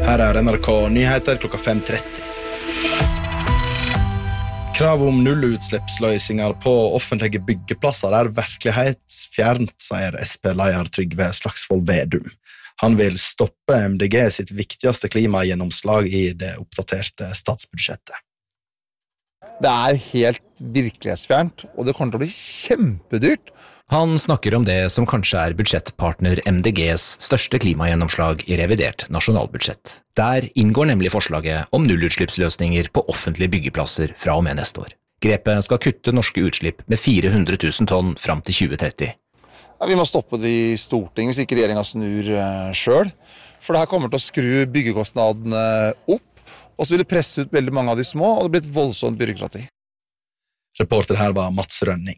Her NRK Nyheter klokka 5:30. Krav om nullutslippsløsninger på offentlige byggeplasser virkelighetsfjernt, sier SP-leder Trygve Slagsvold Vedum. Han vil stoppe MDG sitt viktigste klimagjennomslag i det oppdaterte statsbudsjettet. Det helt virkelighetsfjernt, og det kommer til å bli kjempedyrt. Han snakker om det som kanskje budsjettpartner MDGs største klimagjennomslag i revidert nasjonalbudsjett. Der inngår nemlig forslaget om nullutslippsløsninger på offentlige byggeplasser fra og med neste år. Grepet skal kutte norske utslipp med 400 000 tonn fram til 2030. Ja, vi må stoppe det i Stortinget hvis ikke regjeringen snur selv. For det her kommer til å skru byggekostnadene opp, og så vil det presse ut veldig mange av de små, og det blir et voldsomt byråkrati. Reporter her var Mats Rønning.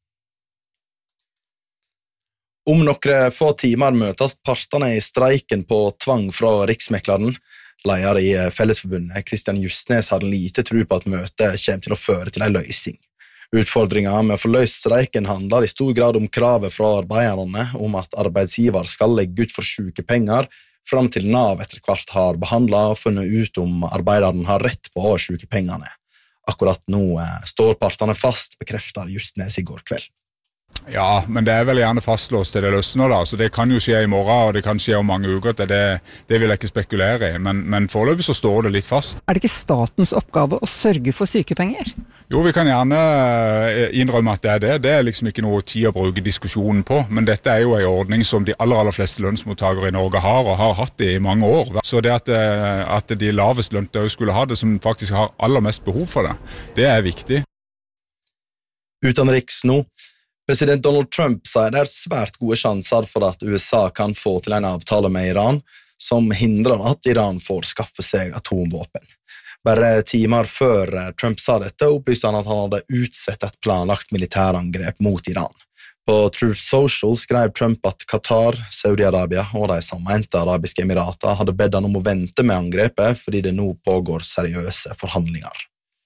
Om noen få timer møtes partene i streiken på tvang fra Riksmekleren. Leder i Fellesforbundet, Kristian Justnes, hadde lite tro på at møtet kommer til å føre til en løsning. Utfordringen med å få løst streiken handler i stor grad om kravet fra arbeiderne om at arbeidsgiver skal legge ut for sykepenger, fram til Nav etter hvert har behandlet og funnet ut om arbeideren har rett på sykepengene. Akkurat nå står partene fast, bekrefter Justnes i går kveld. Ja, men det vel gjerne fastlåst til det løsner da, så det kan jo skje i morgen, og det kan skje om mange uker, det vil jeg ikke spekulere i, men foreløpig så står det litt fast. Det ikke statens oppgave å sørge for sykepenger? Jo, vi kan gjerne innrømme at det liksom ikke noe tid å bruke diskusjonen på, men dette jo en ordning som de aller fleste lønnsmottagere i Norge har, og har hatt det i mange år. Så det at de lavest lønte skulle ha det, som faktisk har aller mest behov for det, det viktig. Utenriks nå. President Donald Trump sier det svært gode sjanser for at USA kan få til en avtale med Iran, som hindrer at Iran får skaffe seg atomvåpen. Bare timer før Trump sa dette, opplyste han at han hadde utsett et planlagt militærangrep mot Iran. På Truth Social skrev Trump at Qatar, Saudi-Arabia og de sammente arabiske emirater hadde bedt han om å vente med angrepet fordi det nå pågår seriøse forhandlinger.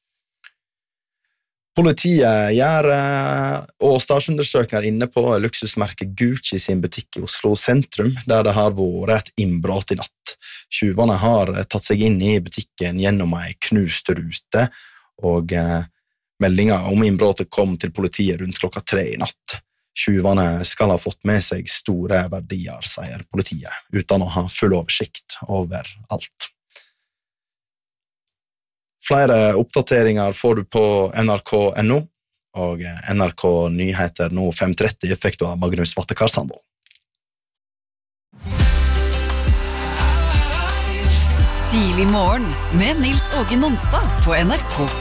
Politiet gjør årsdagsundersøkelser inne på luksusmerket Gucci sin butikk i Oslo sentrum, der det har vært et innbrott i natt. Tjuvene har tatt seg inn i butikken gjennom en knust rute, og meldingen om innbrottet kom til politiet rundt 3:00 i natt. Tjuvene skal ha fått med seg store verdier, sier politiet, uten å ha full oversikt over alt. Flere oppdateringer får du på NRK.no, og NRK Nyheter nå 5:30 fikk du av Magnus Vattekar Sandvold. Tidlig morgen med Nils Åge Nonstad på NRK.